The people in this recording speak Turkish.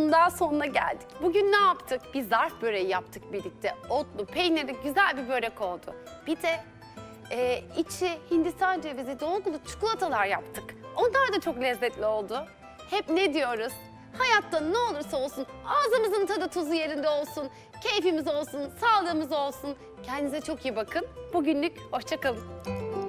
videomuzun daha sonuna geldik. Bugün ne yaptık? Bir zarf böreği yaptık birlikte. Otlu, peynirli güzel bir börek oldu. Bir de içi Hindistan cevizi dolgulu çikolatalar yaptık. Onlar da çok lezzetli oldu. Hep ne diyoruz? Hayatta ne olursa olsun ağzımızın tadı tuzu yerinde olsun, keyfimiz olsun, sağlığımız olsun. Kendinize çok iyi bakın. Bugünlük hoşça kalın.